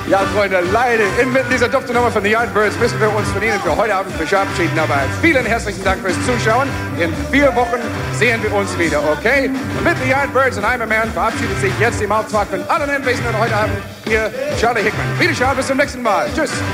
Ja, Freunde, leider inmitten dieser Duftnummer von The Yardbirds müssen wir uns von Ihnen für heute Abend verabschieden. Aber vielen herzlichen Dank fürs Zuschauen. In 4 Wochen sehen wir uns wieder, okay? Und mit The Yardbirds und I'm a Man verabschiedet sich jetzt im Auftrag von allen Anwesenden heute Abend hier Charlie Hickman. Wiederschauen, bis zum nächsten Mal. Tschüss.